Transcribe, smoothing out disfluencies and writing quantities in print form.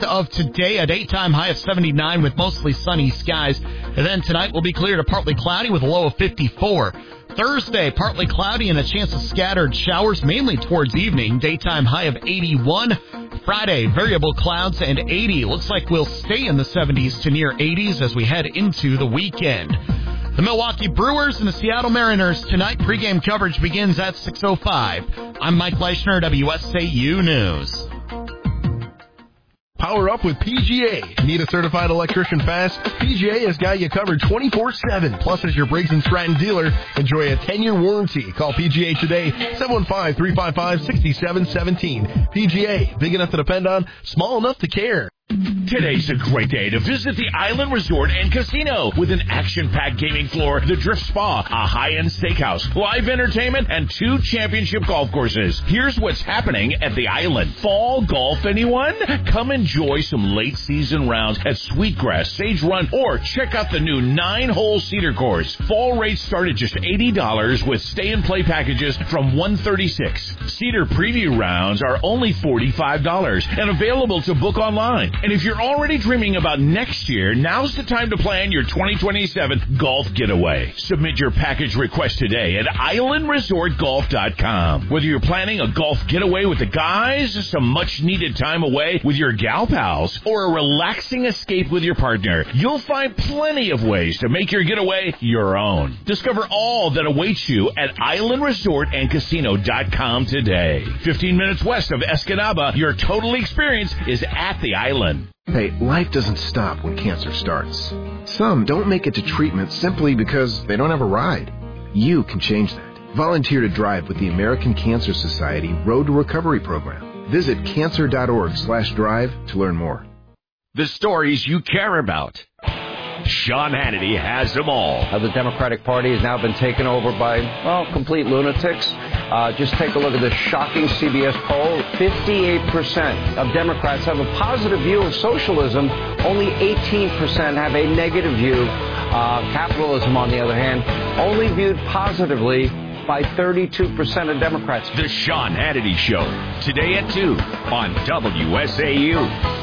of today, a daytime high of 79 with mostly sunny skies. And then tonight will be clear to partly cloudy with a low of 54. Thursday, partly cloudy and a chance of scattered showers, mainly towards evening. Daytime high of 81. Friday, variable clouds and 80. Looks like we'll stay in the 70s to near 80s as we head into the weekend. The Milwaukee Brewers and the Seattle Mariners tonight. Pregame coverage begins at 6:05. I'm Mike Leischner, WSAU News. Power up with PGA. Need a certified electrician fast? PGA has got you covered 24/7. Plus, as your Briggs & Stratton dealer, enjoy a 10-year warranty. Call PGA today, 715-355-6717. PGA, big enough to depend on, small enough to care. Today's a great day to visit the Island Resort and Casino with an action-packed gaming floor, the Drift Spa, a high-end steakhouse, live entertainment, and 2 championship golf courses. Here's what's happening at the Island. Fall golf, anyone? Come enjoy some late-season rounds at Sweetgrass, Sage Run, or check out the new 9-hole Cedar course. Fall rates start at just $80 with stay-and-play packages from $136. Cedar preview rounds are only $45 and available to book online. And if you're already dreaming about next year, now's the time to plan your 2027 golf getaway. Submit your package request today at islandresortgolf.com. Whether you're planning a golf getaway with the guys, some much-needed time away with your gal pals, or a relaxing escape with your partner, you'll find plenty of ways to make your getaway your own. Discover all that awaits you at islandresortandcasino.com today. 15 minutes west of Escanaba, your total experience is at the Island. Hey, life doesn't stop when cancer starts. Some don't make it to treatment simply because they don't have a ride. You can change that. Volunteer to drive with the American Cancer Society Road to Recovery program. Visit cancer.org/drive to learn more. The stories you care about. Sean Hannity has them all. The Democratic Party has now been taken over by, complete lunatics. Just take a look at this shocking CBS poll. 58% of Democrats have a positive view of socialism. Only 18% have a negative view. Capitalism, on the other hand, only viewed positively by 32% of Democrats. The Sean Hannity Show, today at 2 on WSAU.